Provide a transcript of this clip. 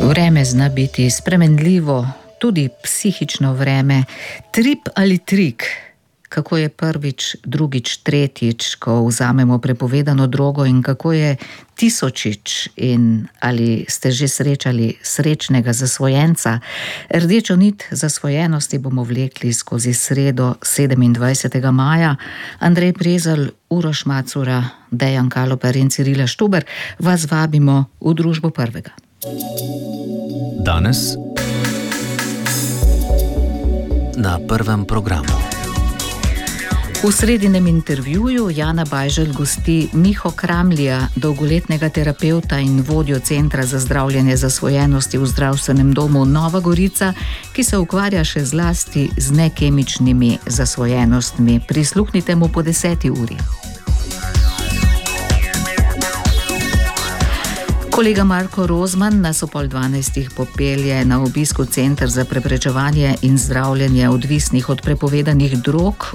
Vreme zna biti spremenljivo, tudi psihično vreme. Trip ali trik? Kako je prvič, drugič, tretjič, ko vzamemo prepovedano drogo, in kako je tisočič, in ali ste že srečali srečnega zasvojenca? Rdečo nit zasvojenosti bomo vlekli skozi sredo 27. maja. Andrej Prezelj, Uroš Macura, Dejan Kaloper in Cirila Štuber vas vabimo v družbo prvega. Danes na prvem programu. V sredinem intervjuju Jana Bajželj gosti Miho Kramlija, dolgoletnega terapevta in vodjo Centra za zdravljenje zasvojenosti v zdravstvenem domu Nova Gorica, ki se ukvarja še zlasti z nekemičnimi zasvojenostmi. Prisluhnite mu po 10. uri. Kolega Marko Rozman nas o 11:30 popelje na obisk v Center za preprečevanje in zdravljenje odvisnih od prepovedanih drog